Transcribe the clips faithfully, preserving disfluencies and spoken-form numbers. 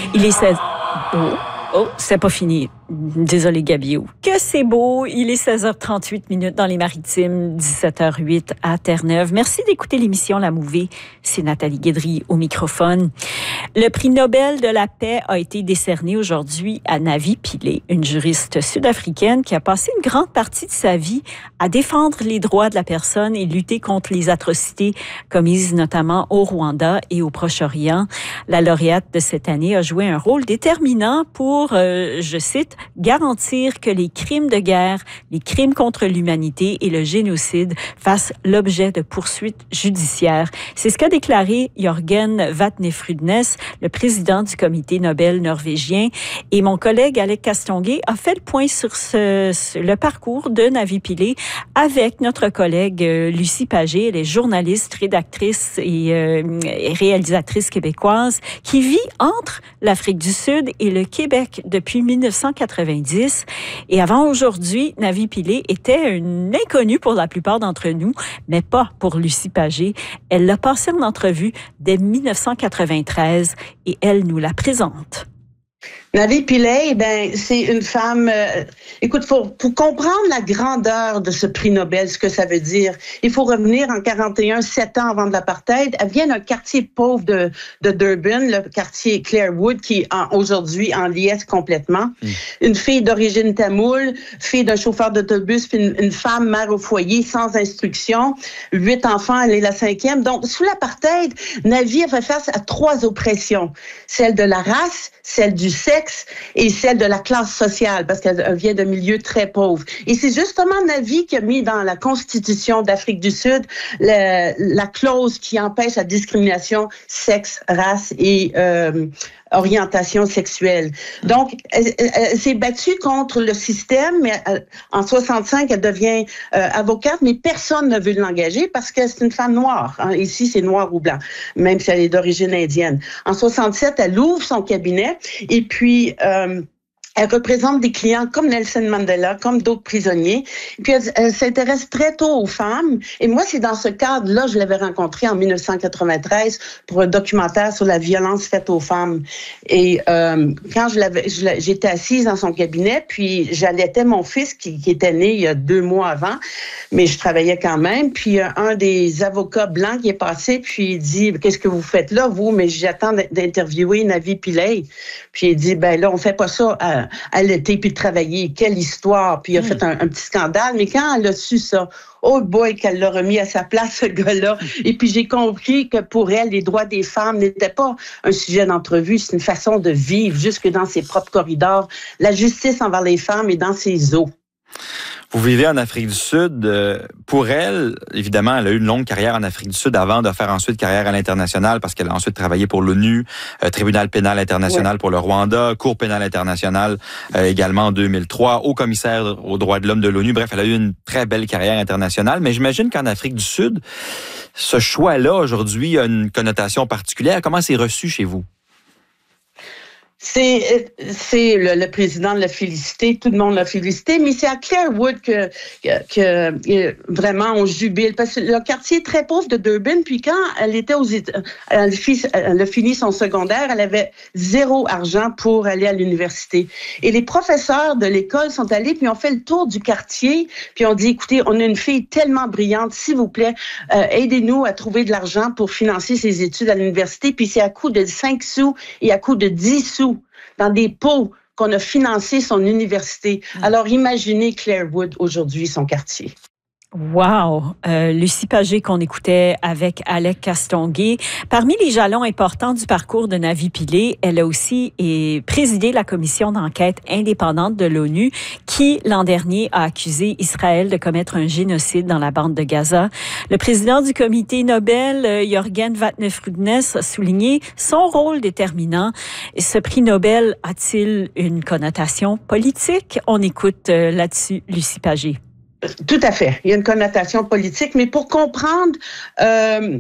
Il est seize... Oh, oh, c'est pas fini. Désolé, Gabi. Que c'est beau. Il est seize heures trente-huit minutes dans les Maritimes, dix-sept heures huit à Terre-Neuve. Merci d'écouter l'émission La Mouvée. C'est Nathalie Guédry au microphone. Le prix Nobel de la paix a été décerné aujourd'hui à Navi Pillay, une juriste sud-africaine qui a passé une grande partie de sa vie à défendre les droits de la personne et lutter contre les atrocités commises notamment au Rwanda et au Proche-Orient. La lauréate de cette année a joué un rôle déterminant pour, euh, je cite, garantir que les crimes de guerre, les crimes contre l'humanité et le génocide fassent l'objet de poursuites judiciaires. C'est ce qu'a déclaré Jørgen Vatne-Frudnes, le président du comité Nobel norvégien. Et mon collègue Alec Castonguay a fait le point sur ce, ce, le parcours de Navi Pillay avec notre collègue euh, Lucie Pagé. Elle est journaliste, rédactrice et, euh, et réalisatrice québécoise qui vit entre l'Afrique du Sud et le Québec depuis mille neuf cent quatre-vingt-dix. Et avant aujourd'hui, Navi Pillay était une inconnue pour la plupart d'entre nous, mais pas pour Lucie Pagé. Elle l'a passée en entrevue dès mille neuf cent quatre-vingt-treize et elle nous la présente. Navi Pillay, ben, c'est une femme... Euh, écoute, pour, pour comprendre la grandeur de ce prix Nobel, ce que ça veut dire, il faut revenir en quarante et un, sept ans avant de l'apartheid. Elle vient d'un quartier pauvre de, de Durban, le quartier Clarewood, qui est en, aujourd'hui en liesse complètement. Mmh. Une fille d'origine tamoule, fille d'un chauffeur d'autobus, puis une, une femme mère au foyer, sans instruction. Huit enfants, elle est la cinquième. Donc, sous l'apartheid, Navi a fait face à trois oppressions. Celle de la race, celle du sexe et celle de la classe sociale, parce qu'elle vient d'un milieu très pauvre. Et c'est justement Navi qui a mis dans la Constitution d'Afrique du Sud la, la clause qui empêche la discrimination sexe, race et euh, orientation sexuelle. Donc, elle, elle, elle s'est battue contre le système, mais elle, en soixante-cinq, elle devient euh, avocate, mais personne ne veut l'engager parce que c'est une femme noire. Hein. Ici, c'est noir ou blanc, même si elle est d'origine indienne. En soixante-sept, elle ouvre son cabinet et puis... Euh, Elle représente des clients comme Nelson Mandela, comme d'autres prisonniers. Puis elle, elle s'intéresse très tôt aux femmes. Et moi, c'est dans ce cadre-là, je l'avais rencontrée en mille neuf cent quatre-vingt-treize pour un documentaire sur la violence faite aux femmes. Et euh, quand je l'avais, je, j'étais assise dans son cabinet, puis j'allaitais mon fils qui, qui était né il y a deux mois avant, mais je travaillais quand même. Puis un des avocats blancs qui est passé, puis il dit « Qu'est-ce que vous faites là, vous? » Mais j'attends d'interviewer Navi Pillay. Puis il dit « Ben là, on fait pas ça à à l'été, puis de travailler. Quelle histoire! » Puis il a mmh. fait un, un petit scandale. Mais quand elle a su ça, oh boy, qu'elle l'a remis à sa place, ce gars-là. Et puis j'ai compris que pour elle, les droits des femmes n'étaient pas un sujet d'entrevue, c'est une façon de vivre jusque dans ses propres corridors. La justice envers les femmes est dans ses os. Vous vivez en Afrique du Sud. Pour elle, évidemment, elle a eu une longue carrière en Afrique du Sud avant de faire ensuite carrière à l'international parce qu'elle a ensuite travaillé pour l'ONU, euh, Tribunal pénal international ouais. pour le Rwanda, Cour pénale internationale euh, également en deux mille trois, haut commissaire aux droits de l'homme de l'ONU. Bref, elle a eu une très belle carrière internationale. Mais j'imagine qu'en Afrique du Sud, ce choix-là, aujourd'hui, a une connotation particulière. Comment c'est reçu chez vous? C'est, c'est le, le président l'a félicité, tout le monde l'a félicité, mais c'est à Clarewood que, que, que vraiment on jubile, parce que le quartier est très pauvre de Durban, puis quand elle était aux États, elle, elle a fini son secondaire, elle avait zéro argent pour aller à l'université. Et les professeurs de l'école sont allés, puis ont fait le tour du quartier, puis ont dit, écoutez, on a une fille tellement brillante, s'il vous plaît, euh, aidez-nous à trouver de l'argent pour financer ses études à l'université, puis c'est à coût de cinq sous et à coût de dix sous dans des pots qu'on a financé son université. Alors, imaginez Clarewood aujourd'hui, son quartier. Wow! Euh, Lucie Pagé qu'on écoutait avec Alec Castonguay. Parmi les jalons importants du parcours de Navi Pillay, elle a aussi et, présidé la commission d'enquête indépendante de l'ONU qui, l'an dernier, a accusé Israël de commettre un génocide dans la bande de Gaza. Le président du comité Nobel, Jørgen Vatne-Frudnes, a souligné son rôle déterminant. Ce prix Nobel a-t-il une connotation politique? On écoute euh, là-dessus Lucie Pagé. Tout à fait. Il y a une connotation politique, mais pour comprendre, euh,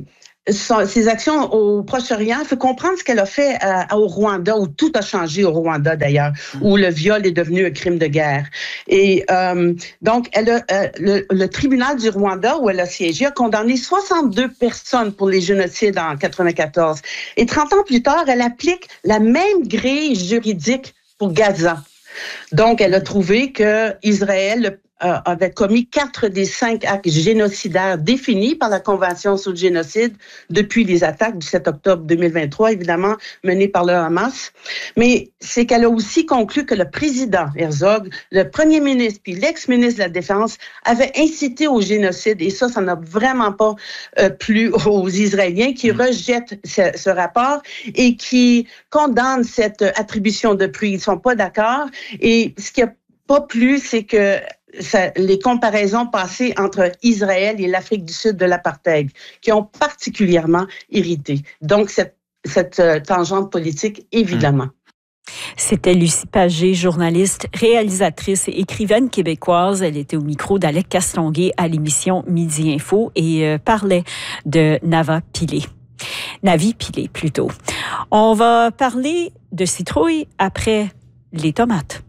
son, ses actions au Proche-Orient, il faut comprendre ce qu'elle a fait euh, au Rwanda, où tout a changé au Rwanda d'ailleurs, où le viol est devenu un crime de guerre. Et euh, donc, elle a, euh, le, le tribunal du Rwanda, où elle a siégé, a condamné soixante-deux personnes pour les génocides en quatre-vingt-quatorze. Et trente ans plus tard, elle applique la même grille juridique pour Gaza. Donc, elle a trouvé que Israël euh, avait commis quatre des cinq actes génocidaires définis par la Convention sur le génocide depuis les attaques du sept octobre deux mille vingt-trois, évidemment, menées par le Hamas. Mais c'est qu'elle a aussi conclu que le président Herzog, le premier ministre puis l'ex-ministre de la Défense avaient incité au génocide. Et ça, ça n'a vraiment pas euh, plu aux Israéliens qui rejettent ce, ce rapport et qui condamnent cette attribution de prix. Ils ne sont pas d'accord. Et ce qui n'a pas plu, c'est que ça, les comparaisons passées entre Israël et l'Afrique du Sud de l'apartheid, qui ont particulièrement irrité. Donc, cette, cette euh, tangente politique, évidemment. C'était Lucie Pagé, journaliste, réalisatrice et écrivaine québécoise. Elle était au micro d'Alec Castonguay à l'émission Midi Info et euh, parlait de Nava Pillay. Navi Pillay, plutôt. On va parler de citrouille après les tomates.